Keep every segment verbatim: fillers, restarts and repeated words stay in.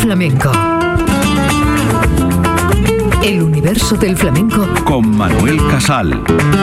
flamenco. El universo del flamenco con Manuel Casal.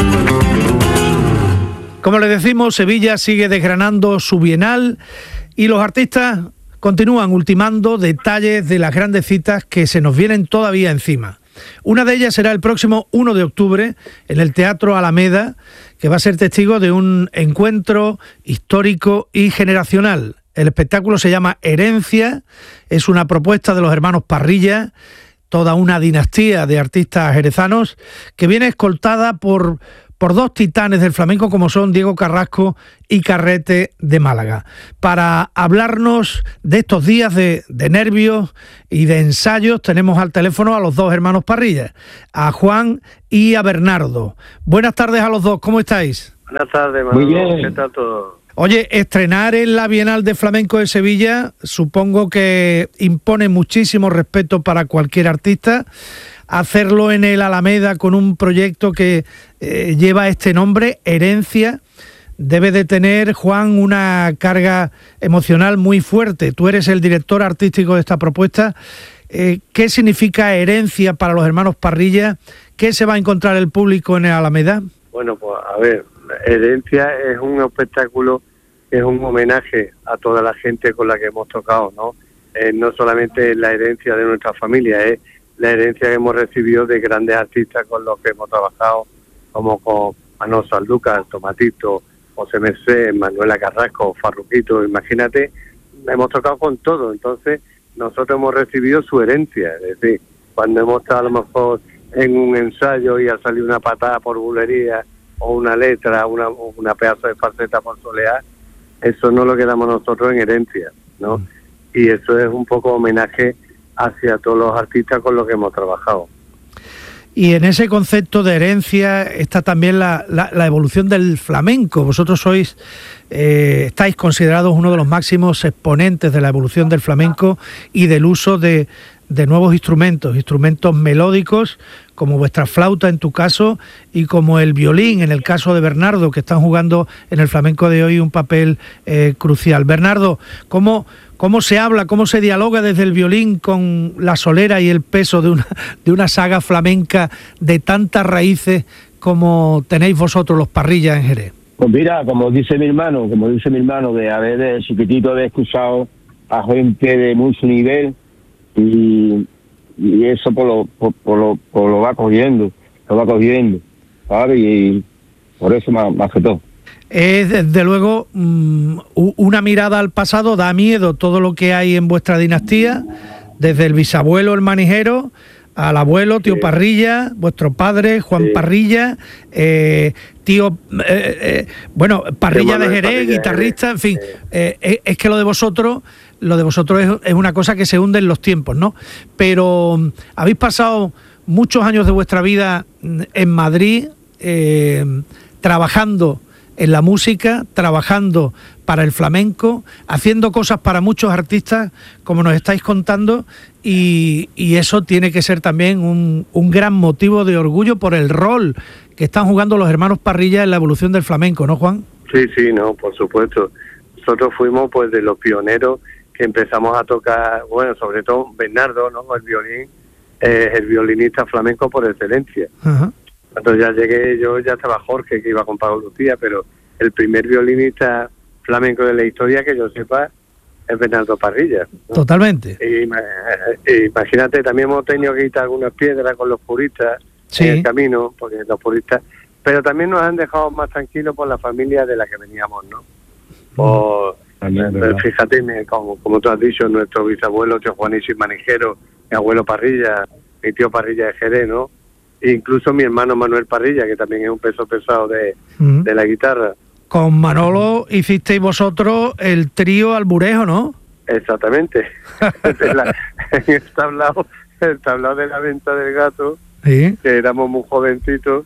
Como le decimos, Sevilla sigue desgranando su bienal y los artistas continúan ultimando detalles de las grandes citas que se nos vienen todavía encima. Una de ellas será el próximo uno de octubre en el Teatro Alameda, que va a ser testigo de un encuentro histórico y generacional. El espectáculo se llama Herencia, es una propuesta de los hermanos Parrilla, toda una dinastía de artistas jerezanos, que viene escoltada por, por dos titanes del flamenco como son Diego Carrasco y Carrete de Málaga. Para hablarnos de estos días de, de nervios y de ensayos, tenemos al teléfono a los dos hermanos Parrilla, a Juan y a Bernardo. Buenas tardes a los dos, ¿cómo estáis? Buenas tardes, Manuel. Muy bien. ¿Qué tal todo? Oye, estrenar en la Bienal de Flamenco de Sevilla supongo que impone muchísimo respeto para cualquier artista. Hacerlo en el Alameda con un proyecto que eh, lleva este nombre, Herencia, debe de tener, Juan, una carga emocional muy fuerte. Tú eres el director artístico de esta propuesta. Eh, ¿Qué significa Herencia para los hermanos Parrilla? ¿Qué se va a encontrar el público en el Alameda? Bueno, pues a ver, Herencia es un espectáculo, es un homenaje a toda la gente con la que hemos tocado, ¿no? Eh, no solamente la herencia de nuestra familia, es la herencia que hemos recibido de grandes artistas con los que hemos trabajado, como con Manuel Sanlúcar, Tomatito, José Merced, Manuela Carrasco, Farruquito. Imagínate, hemos tocado con todo, entonces nosotros hemos recibido su herencia, es decir, cuando hemos estado a lo mejor en un ensayo y ha salido una patada por bulería o una letra, una, una pedazo de falseta por solear, eso no lo quedamos nosotros en herencia, ¿no? Mm. Y eso es un poco homenaje hacia todos los artistas con los que hemos trabajado. Y en ese concepto de herencia está también la, la, la evolución del flamenco. Vosotros sois, eh, estáis considerados uno de los máximos exponentes de la evolución del flamenco y del uso de, de nuevos instrumentos, instrumentos melódicos, como vuestra flauta en tu caso, y como el violín en el caso de Bernardo, que están jugando en el flamenco de hoy un papel eh, crucial. Bernardo, ¿cómo, ¿cómo se habla, cómo se dialoga desde el violín con la solera y el peso de una, de una saga flamenca de tantas raíces como tenéis vosotros los Parrilla en Jerez? Pues mira, como dice mi hermano, como dice mi hermano, de haber de chiquitito haber escuchado a gente de mucho nivel, y y eso por lo por, por lo por lo va cogiendo, lo va cogiendo, ¿sabes? Y por eso más, más que todo. Es desde luego um, una mirada al pasado, da miedo todo lo que hay en vuestra dinastía, desde el bisabuelo, el manijero, al abuelo, tío sí. Parrilla, vuestro padre, Juan sí. Parrilla, eh, tío, eh, eh, bueno, Parrilla de Jerez, Parrilla, guitarrista, en fin, sí. eh, es, es que lo de vosotros... Lo de vosotros es, es una cosa que se hunde en los tiempos, ¿no? Pero um, habéis pasado muchos años de vuestra vida en Madrid, eh, trabajando en la música, trabajando para el flamenco, haciendo cosas para muchos artistas, como nos estáis contando, y, y eso tiene que ser también un, un gran motivo de orgullo por el rol que están jugando los hermanos Parrilla en la evolución del flamenco, ¿no, Juan? Sí, sí, no, por supuesto. Nosotros fuimos pues de los pioneros que empezamos a tocar, bueno, sobre todo Bernardo, ¿no? El violín, eh, el violinista flamenco por excelencia. Uh-huh. Cuando ya llegué, yo ya estaba Jorge, que iba con Pablo Lucía, pero el primer violinista flamenco de la historia, que yo sepa, es Bernardo Parrilla, ¿no? Totalmente. Y, eh, imagínate, también hemos tenido que quitar algunas piedras con los puristas sí. en el camino, porque los puristas, pero también nos han dejado más tranquilos por la familia de la que veníamos, ¿no? Por... Uh-huh. También, fíjate, como, como tú has dicho, nuestro bisabuelo, tío Juanísimo Manijero, mi abuelo Parrilla, mi tío Parrilla de Jerez, ¿no? E incluso mi hermano Manuel Parrilla, que también es un peso pesado de, mm. de la guitarra. Con Manolo hicisteis vosotros el trío Alburejo, ¿no? Exactamente. la, en el tablao, el tablao de la venta del gato, ¿sí? Que éramos muy jovencitos,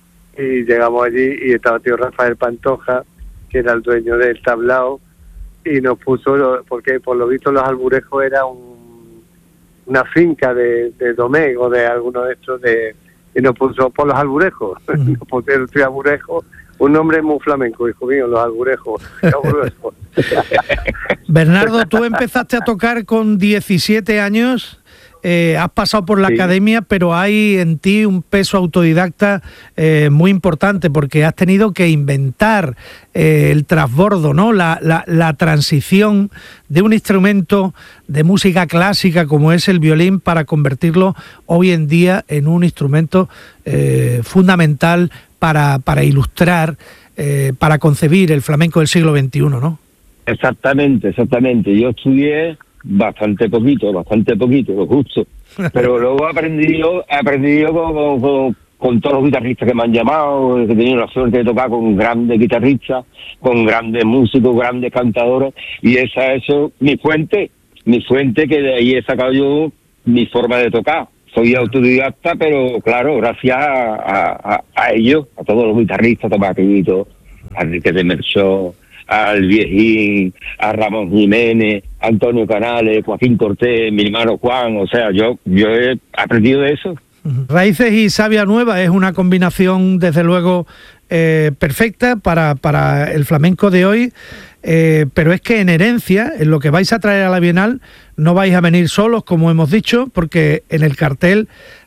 y llegamos allí y estaba tío Rafael Pantoja, que era el dueño del tablao, y nos puso, porque por lo visto los Alburejos era un, una finca de, de Domego, de alguno de estos, de, y nos puso por los Alburejos, uh-huh. Nos pusieron el tío Alburejo, un nombre muy flamenco, hijo mío, los Alburejos, los Alburejos. Bernardo, tú empezaste a tocar con diecisiete años. Eh, has pasado por la Sí. academia, pero hay en ti un peso autodidacta eh, muy importante, porque has tenido que inventar eh, el trasbordo, ¿no? La, la, la transición de un instrumento de música clásica como es el violín para convertirlo hoy en día en un instrumento eh, fundamental para, para ilustrar, eh, para concebir el flamenco del siglo veintiuno, ¿no? Exactamente, exactamente. Yo estudié bastante poquito, bastante poquito, lo justo. Pero luego he aprendido, he aprendido con, con, con todos los guitarristas que me han llamado, que he tenido la suerte de tocar con grandes guitarristas, con grandes músicos, grandes cantadores, y esa es eso, mi fuente, mi fuente que de ahí he sacado yo mi forma de tocar. Soy autodidacta, pero claro, gracias a, a, a ellos, a todos los guitarristas, Tomatito, a Enrique de Merchó, al Viejín, a Ramón Jiménez, Antonio Canales, Joaquín Cortés, mi hermano Juan, o sea, yo yo he aprendido de eso. Raíces y Savia Nueva es una combinación, desde luego, eh, perfecta para, para el flamenco de hoy, eh, pero es que en herencia, en lo que vais a traer a la Bienal, no vais a venir solos, como hemos dicho, porque en el cartel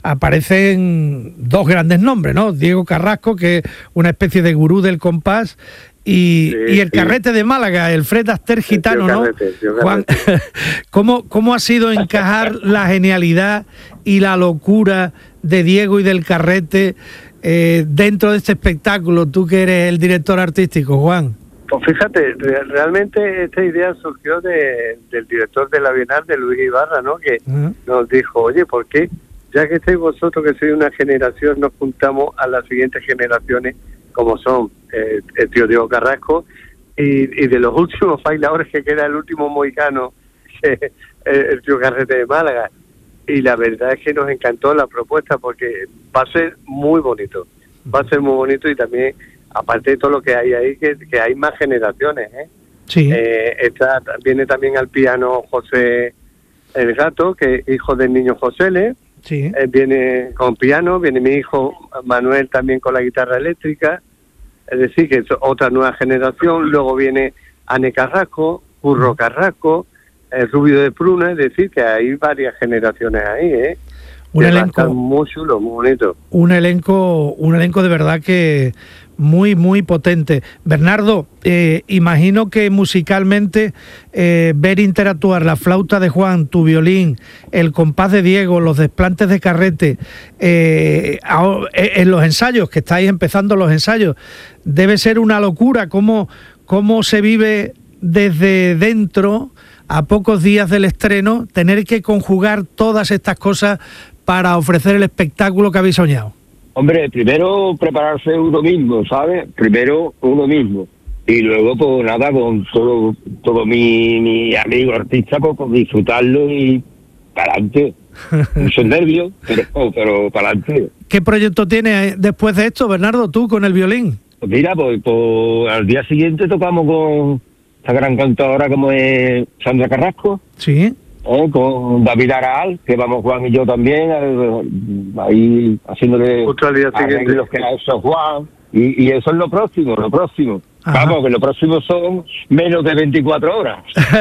aparecen dos grandes nombres, ¿no? Diego Carrasco, que es una especie de gurú del compás, Y, Sí, y el sí. carrete de Málaga, el Fred Astaire gitano, ¿no? Carrete, tío Juan, Carrete. ¿cómo, ¿cómo ha sido encajar la genialidad y la locura de Diego y del carrete eh, dentro de este espectáculo? Tú que eres el director artístico, Juan. Pues fíjate, re- realmente esta idea surgió de, del director de la Bienal, de Luis Ibarra, ¿no? Que Uh-huh. nos dijo, oye, ¿por qué? Ya que estáis vosotros, que sois una generación, nos juntamos a las siguientes generaciones, como son eh, el tío Diego Carrasco, y, y de los últimos bailadores que queda el último mohicano, que es el tío Carrete de Málaga. Y la verdad es que nos encantó la propuesta, porque va a ser muy bonito, va a ser muy bonito, y también, aparte de todo lo que hay ahí, que, que hay más generaciones, ¿eh? Sí. Eh, está, viene también al piano José el Gato, que es hijo del niño José Le. Sí. Eh, viene con piano, viene mi hijo Manuel también con la guitarra eléctrica, es decir, que es otra nueva generación. Luego viene Ane Carrasco, Curro Carrasco, el Rubio de Pruna, es decir, que hay varias generaciones ahí, ¿eh? Un Que va a elenco. estar muy chulo, muy bonito. Un elenco, un elenco de verdad que muy, muy potente. Bernardo, eh, imagino que musicalmente eh, ver interactuar la flauta de Juan, tu violín, el compás de Diego, los desplantes de Carrete, eh, ahora, en los ensayos, que estáis empezando los ensayos, debe ser una locura cómo, cómo se vive desde dentro, a pocos días del estreno, tener que conjugar todas estas cosas para ofrecer el espectáculo que habéis soñado. Hombre, primero prepararse uno mismo, ¿sabes? Primero uno mismo. Y luego, pues nada, con todo, todo mi, mi amigo artista, pues, pues disfrutarlo y para adelante. Muchos nervios, pero, pero para adelante. ¿Qué proyecto tienes después de esto, Bernardo, tú con el violín? Pues mira, pues, pues al día siguiente tocamos con esta gran cantadora como es Sandra Carrasco. Sí. ¿Eh? Con David Araal, que vamos Juan y yo también, eh, ahí haciéndole Justo al día siguiente. arreglos que ha hecho Juan, y, y eso es lo próximo, lo próximo. Ajá. Vamos, que lo próximo son menos de veinticuatro horas.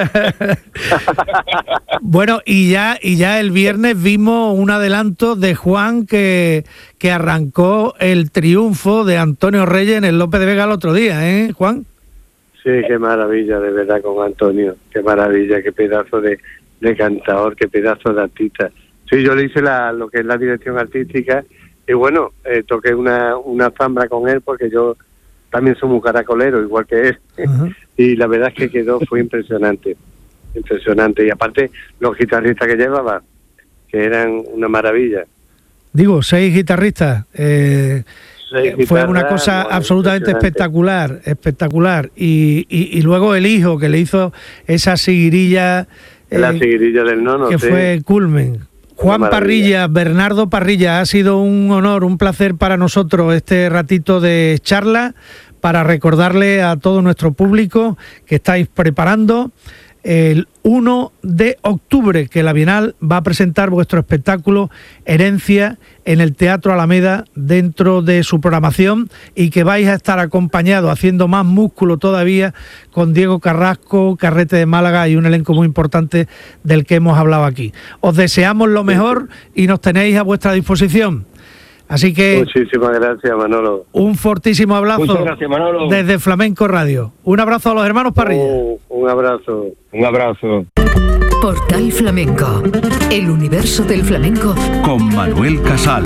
Bueno, y ya y ya el viernes vimos un adelanto de Juan que, que arrancó el triunfo de Antonio Reyes en el López de Vega el otro día, ¿eh, Juan? Sí, qué maravilla, de verdad, con Antonio. Qué maravilla, qué pedazo de, de cantador, qué pedazo de artista. Sí, yo le hice la, lo que es la dirección artística, y bueno, eh, toqué una, una zambra con él, porque yo también soy muy caracolero, igual que él. Ajá. Y la verdad es que quedó, fue impresionante, impresionante. Y aparte, los guitarristas que llevaba, que eran una maravilla. Digo, seis guitarristas. Eh, Seis eh, fue guitarras, una cosa bueno, absolutamente impresionante. espectacular, espectacular. Y, y, y luego el hijo que le hizo esa seguirilla, eh, La seguirilla del nono, que sí. fue culmen. Juan maravilla. Parrilla, Bernardo Parrilla, ha sido un honor, un placer para nosotros este ratito de charla, para recordarle a todo nuestro público que estáis preparando el uno de octubre, que la Bienal va a presentar vuestro espectáculo Herencia en el Teatro Alameda dentro de su programación, y que vais a estar acompañados, haciendo más músculo todavía, con Diego Carrasco, Carrete de Málaga y un elenco muy importante del que hemos hablado aquí. Os deseamos lo mejor y nos tenéis a vuestra disposición. Así que muchísimas gracias, Manolo. Un fortísimo abrazo. Muchas gracias, Manolo. Desde Flamenco Radio. Un abrazo a los hermanos Parrilla. Un, un abrazo. Un abrazo. Portal Flamenco, el universo del flamenco con Manuel Casal.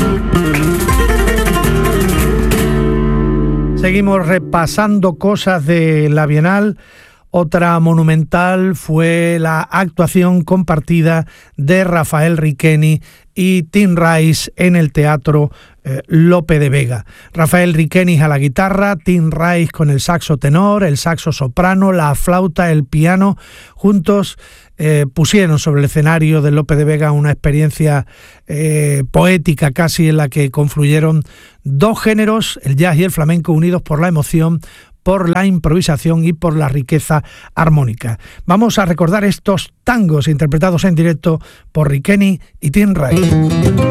Seguimos repasando cosas de la Bienal. Otra monumental fue la actuación compartida de Rafael Riqueni y Tim Rice en el Teatro eh, Lope de Vega. Rafael Riqueni a la guitarra, Tim Rice con el saxo tenor, el saxo soprano, la flauta, el piano. Juntos eh, pusieron sobre el escenario del Lope de Vega una experiencia eh, poética casi, en la que confluyeron dos géneros, el jazz y el flamenco, unidos por la emoción, por la improvisación y por la riqueza armónica. Vamos a recordar estos tangos interpretados en directo por Riqueni y Tim Rice.